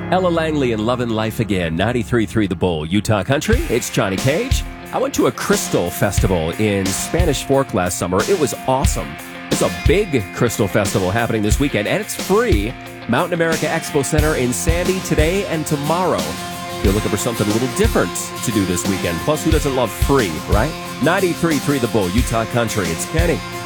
Ella Langley and Lovin' Life Again, 93.3 The Bull, Utah Country. It's Johnny Cage. I went to a crystal festival in Spanish Fork last summer. It was awesome. It's a big crystal festival happening this weekend, and it's free. Mountain America Expo Center in Sandy today and tomorrow. If you're looking for something a little different to do this weekend. Plus, who doesn't love free, right? 93.3 The Bull, Utah Country. It's Kenny.